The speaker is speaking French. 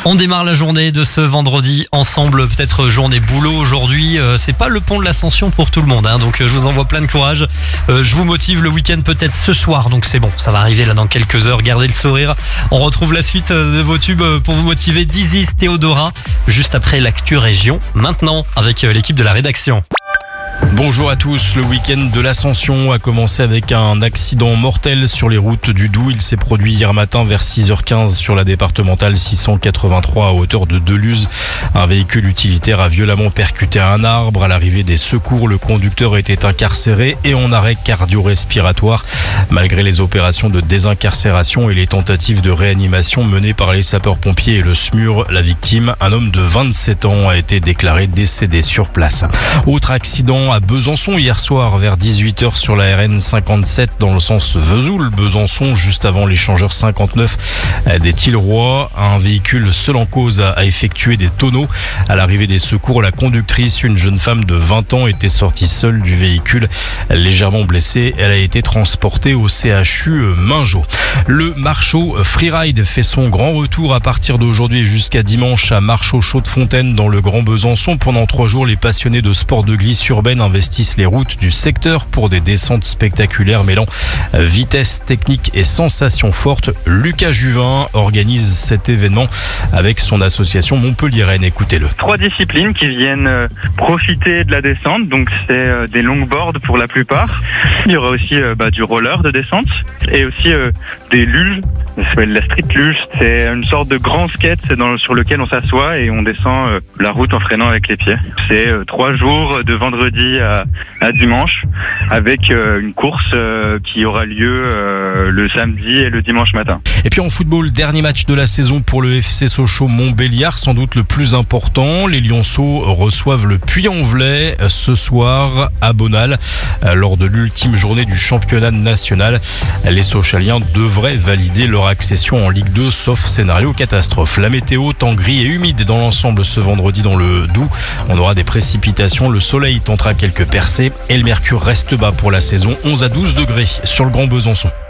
On démarre la journée de ce vendredi ensemble, peut-être journée boulot aujourd'hui. C'est pas le pont de l'Ascension pour tout le monde, donc je vous envoie plein de courage. Je vous motive le week-end peut-être ce soir, donc c'est bon, ça va arriver là dans quelques heures. Gardez le sourire. On retrouve la suite de vos tubes pour vous motiver. Dizzy, Théodora, juste après l'actu région. Maintenant avec l'équipe de la rédaction. Bonjour à tous, le week-end de l'Ascension a commencé avec un accident mortel sur les routes du Doubs. Il s'est produit hier matin vers 6h15 sur la départementale 683 à hauteur de Deluz. Un véhicule utilitaire a violemment percuté un arbre. À l'arrivée des secours, le conducteur était incarcéré et en arrêt cardio-respiratoire. Malgré les opérations de désincarcération et les tentatives de réanimation menées par les sapeurs-pompiers et le SMUR, la victime, un homme de 27 ans, a été déclaré décédé sur place. Autre accident à Besançon hier soir vers 18h sur la RN 57 dans le sens Vesoul-Besançon, juste avant l'échangeur 59 des Tilleroy. Un véhicule seul en cause a effectué des tonneaux. À l'arrivée des secours, la conductrice, une jeune femme de 20 ans, était sortie seule du véhicule. Légèrement blessée, elle a été transportée au CHU Mingeot. Le Marchot Freeride fait son grand retour à partir d'aujourd'hui jusqu'à dimanche à Marchot-Chaux-de-Fontaine dans le Grand Besançon. Pendant 3 jours, les passionnés de sport de glisse urbaine investissent les routes du secteur pour des descentes spectaculaires mêlant vitesse, technique et sensations fortes. Lucas Juvin organise cet événement avec son association Montpellieraine. Écoutez-le. 3 disciplines qui viennent profiter de la descente, donc c'est des longboards pour la plupart. Il y aura aussi du roller de descente et aussi des luges. Ça s'appelle la street luge. C'est une sorte de grand skate sur lequel on s'assoit et on descend la route en freinant avec les pieds. C'est 3 jours de vendredi à dimanche avec une course qui aura lieu le samedi et le dimanche matin. Et puis en football, dernier match de la saison pour le FC Sochaux-Montbéliard, sans doute le plus important. Les Lionceaux reçoivent le Puy-en-Velay ce soir à Bonal lors de l'ultime journée du championnat national. Les Sochaliens devraient valider leur accession en Ligue 2 sauf scénario catastrophe. La météo, temps gris et humide dans l'ensemble ce vendredi dans le Doubs. On aura des précipitations, le soleil tentera quelques percées et le mercure reste bas pour la saison, 11 à 12 degrés sur le Grand Besançon.